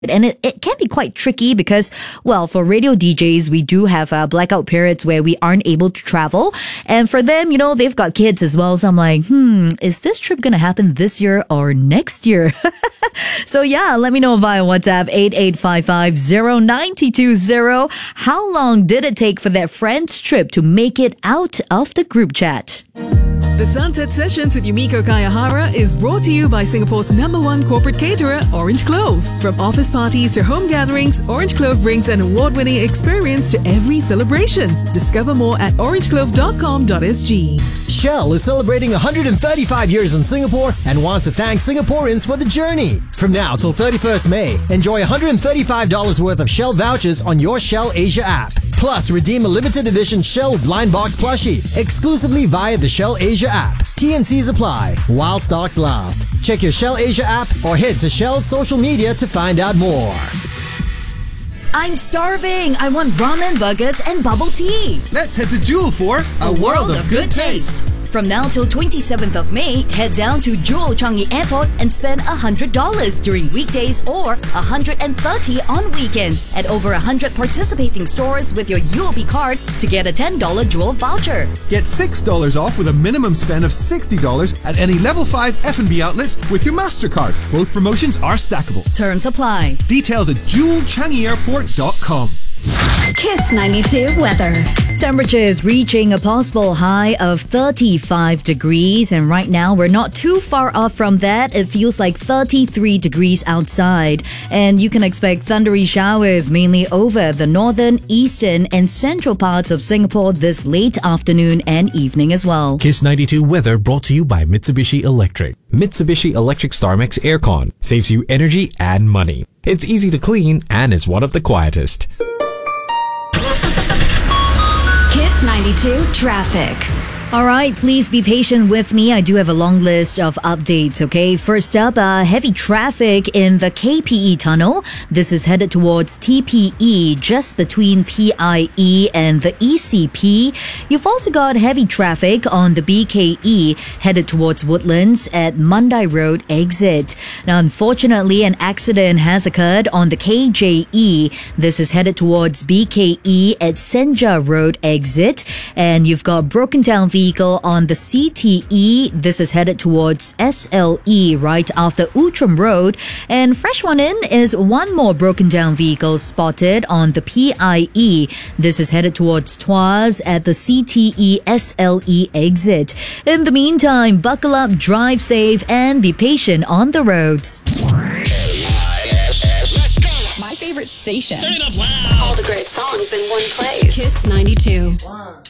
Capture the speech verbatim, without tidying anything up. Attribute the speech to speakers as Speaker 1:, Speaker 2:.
Speaker 1: And it, it can be quite tricky because, well, for radio D Js, we do have uh, blackout periods where we aren't able to travel. And for them, you know, they've got kids as well. So I'm like, hmm, is this trip going to happen this year or next year? So yeah, let me know via WhatsApp eight eight five five zero nine two zero. How long did it take for that friend's trip to make it out of the group chat?
Speaker 2: The Sunset Sessions with Yumiko Kayahara is brought to you by Singapore's number one corporate caterer, Orange Clove. From office parties to home gatherings, Orange Clove brings an award-winning experience to every celebration. Discover more at orange clove dot com dot s g.
Speaker 3: Shell is celebrating one hundred thirty-five years in Singapore and wants to thank Singaporeans for the journey. From now till thirty-first May, enjoy one hundred thirty-five dollars worth of Shell vouchers on your Shell Asia app. Plus, redeem a limited edition Shell Blind Box plushie exclusively via the Shell Asia app. T and Cs apply while stocks last. Check your Shell Asia app or head to Shell's social media to find out more.
Speaker 4: I'm starving. I want ramen, burgers, and bubble tea.
Speaker 5: Let's head to Jewel for
Speaker 4: A world of good taste. From now till twenty-seventh of May, head down to Jewel Changi Airport and spend one hundred dollars during weekdays or one hundred thirty dollars on weekends at over one hundred participating stores with your U O B card to get a ten dollars Jewel voucher.
Speaker 5: Get six dollars off with a minimum spend of sixty dollars at any Level five F and B outlets with your MasterCard. Both promotions are stackable.
Speaker 4: Terms apply.
Speaker 5: Details at jewel changi airport dot com.
Speaker 6: Kiss ninety-two weather.
Speaker 1: Temperatures reaching a possible high of thirty-five degrees, and right now we're not too far off from that. It feels like thirty-three degrees outside, and you can expect thundery showers mainly over the northern, eastern, and central parts of Singapore this late afternoon and evening as well.
Speaker 7: Kiss ninety-two weather brought to you by Mitsubishi Electric. Mitsubishi Electric StarMax Aircon saves you energy and money. It's easy to clean and is one of the quietest.
Speaker 6: Kiss ninety-two traffic.
Speaker 1: All right, please be patient with me. I do have a long list of updates, okay? First up, uh, heavy traffic in the K P E tunnel. This is headed towards T P E, just between P I E and the E C P. You've also got heavy traffic on the B K E, headed towards Woodlands at Mandai Road exit. Now, unfortunately, an accident has occurred on the K J E. This is headed towards B K E at Senja Road exit. And you've got broken down vehicles vehicle on the C T E. This is headed towards S L E right after Outram Road. And fresh one in is one more broken down vehicle spotted on the P I E. This is headed towards Tuas at the C T E S L E exit. In the meantime, buckle up, drive safe, and be patient on the roads.
Speaker 8: My favorite station.
Speaker 9: Turn it up loud.
Speaker 6: All the great songs in one place. Kiss ninety-two.